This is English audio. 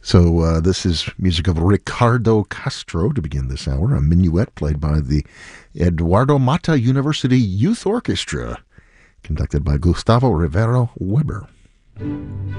So this is music of Ricardo Castro to begin this hour, a minuet played by the Eduardo Mata University Youth Orchestra, conducted by Gustavo Rivero Weber.